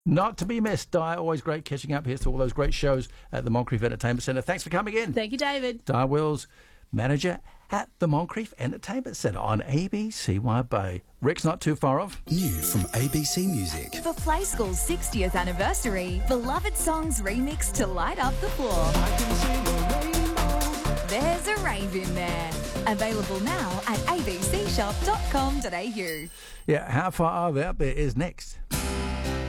Not to be missed, Di. Always great catching up here to all those great shows at the Moncrief Entertainment Centre. Thanks for coming in. Thank you, David. Di Wills, manager at the Moncrief Entertainment Centre on ABC Bay. Rick's not too far off. New from ABC Music. For Play School's 60th anniversary, Beloved Songs remix to light up the floor. I can see the rainbow. There's a rave in there. Available now at abcshop.com.au. Yeah, How Far Are They Up There is next.